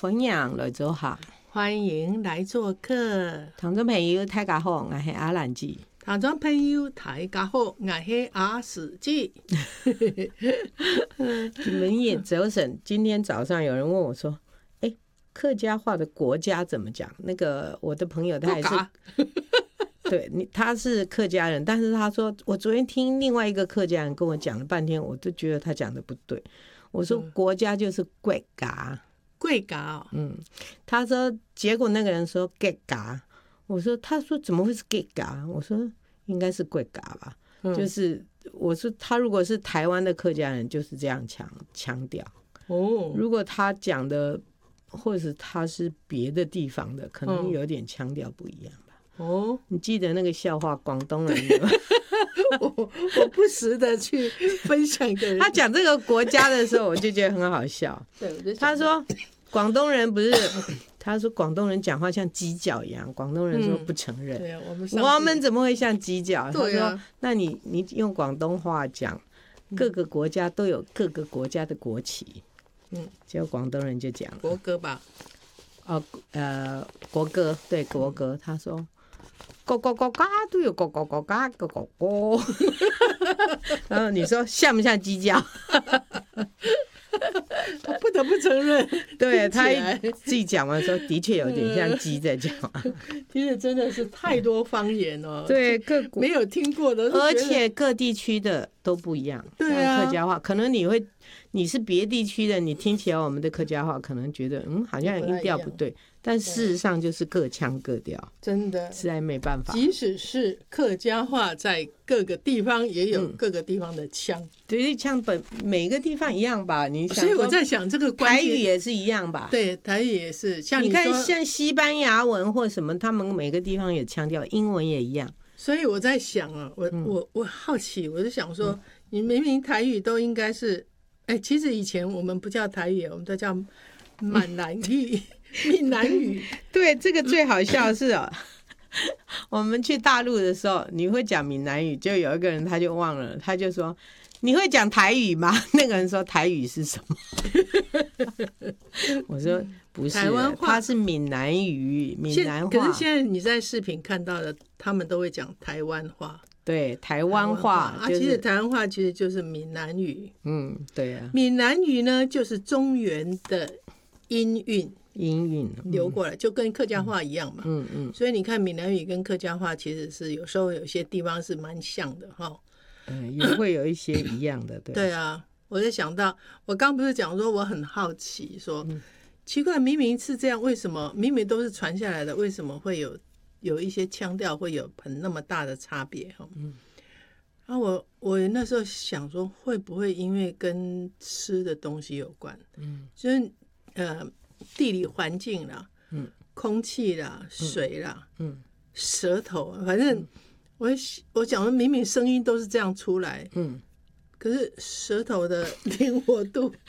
欢迎来做客， 欢迎来做客。 听众朋友大家好，我是阿兰姐。 听众朋友大家好，我是阿史记。 你们也早晨，今天早上有人问我说：“哎，客家话的国家怎么讲？”那个我的朋友他也是，对，他是客家人，但是他说我昨天听另外一个客家人跟我讲了半天，我都觉得他讲的不对。我说国家就是贵嘎， 贵嘎哦。 他说结果那个人说 get 嘎。他说怎么会是 get 嘎？我说应该是贵嘎吧，就是我说他如果是台湾的客家人，就是这样强调。如果他讲的，或者是他是别的地方的，可能有点腔调不一样吧。你记得那个笑话，广东人的吗？ 我不时的去分享给人。 他讲这个国家的时候，我就觉得很好笑。 对， 他说广东人不是。他说广东人讲话像鸡叫一样，广东人说不承认。 对啊， 我们怎么会像鸡叫？ 对啊， 他说那你用广东话讲，各个国家都有各个国家的国旗。结果广东人就讲国歌吧。 国歌，对，国歌。他说各个国家都有各个国家的国歌。然后你说像不像鸡叫？ 我不得不承认， 对，他自己讲完说，的确有点像鸡在讲。 其实真的是太多方言了， 对， 没有听过的， 而且各地区的都不一样。 对啊， 客家话可能你是别地区的，你听起来我们的客家话可能觉得好像音调不对，但事实上就是各腔各调， 真的实在没办法。 即使是客家话，在各个地方也有各个地方的腔。 对，腔每个地方一样吧？你想， 所以我在想这个台语也是一样吧？ 对，台语也是。像你看，像西班牙文或什么，他们每个地方有腔调，英文也一样。 所以我在想啊，我好奇，我就想说，你明明台语都应该是，其实以前我们不叫台语，我们都叫闽南语、闽南语。 对，这个最好笑的是我们去大陆的时候，你会讲闽南语，就有一个人他就忘了，他就说你会讲台语吗？那个人说台语是什么？我说不是， 台湾话， 他是闽南语，闽南话。 可是现在你在视频看到的，他们都会讲台湾话。 对，台湾话其实台湾话其实就是闽南语。 对啊。 闽南语呢，就是中原的音韵流过来，就跟客家话一样嘛。所以你看闽南语跟客家话其实是有时候有些地方是蛮像的哈。 也会有一些一样的。 对啊，我就想到我刚不是讲说我很好奇说，奇怪，明明是这样，为什么明明都是传下来的，为什么会有一些腔调会有那么大的差别哈？然后我那时候想说，会不会因为跟吃的东西有关？就是地理环境啦，空气啦，水啦，舌头，反正我讲的明明声音都是这样出来，可是舌头的灵活度